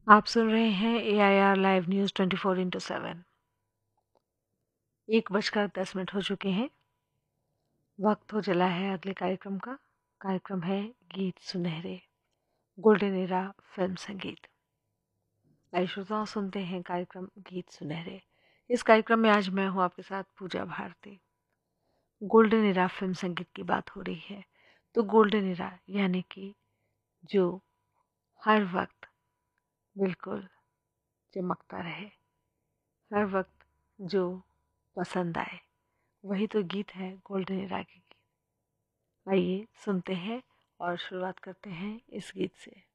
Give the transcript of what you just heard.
आप सुन रहे हैं AIR लाइव न्यूज़ 24/7। 1:10 हो चुके हैं। वक्त हो चला है अगले कार्यक्रम का। कार्यक्रम है गीत सुनहरे, गोल्डन एरा फिल्म संगीत। आइए श्रोताओं, सुनते हैं कार्यक्रम गीत सुनहरे। इस कार्यक्रम में आज मैं हूँ आपके साथ पूजा भारती। गोल्डन एरा फिल्म संगीत की बात हो रही है तो गोल्डन एरा यानी कि जो हर वक्त बिल्कुल चमकता रहे, हर वक्त जो पसंद आए, वही तो गीत है गोल्डन एरा के गीत। आइए सुनते हैं और शुरुआत करते हैं इस गीत से।